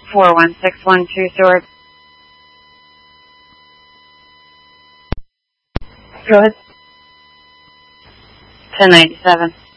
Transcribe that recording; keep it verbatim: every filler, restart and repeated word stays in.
four one six one two, Stewart. Go ahead. ten ninety-seven.